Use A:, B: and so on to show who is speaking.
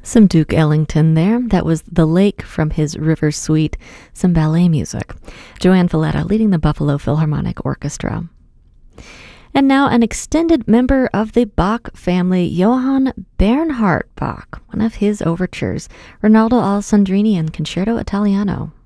A: Some Duke Ellington there. That was The Lake from his River Suite, some ballet music. Joanne Valletta leading the Buffalo Philharmonic Orchestra. And now an extended member of the Bach family, Johann Bernhard Bach, one of his overtures, Rinaldo Alessandrini and Concerto Italiano.